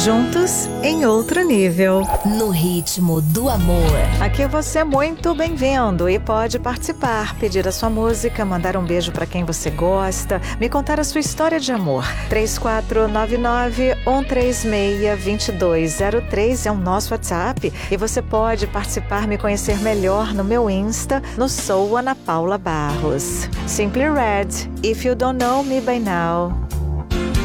Juntos em outro nível. No ritmo do amor. Aqui você é muito bem-vindo e pode participar, pedir a sua música, mandar um beijo para quem você gosta, me contar a sua história de amor. 3499-136-2203 é o nosso WhatsApp e você pode participar, me conhecer melhor no meu Insta, no Sou Ana Paula Barros. Simply Red, If You Don't Know Me By Now.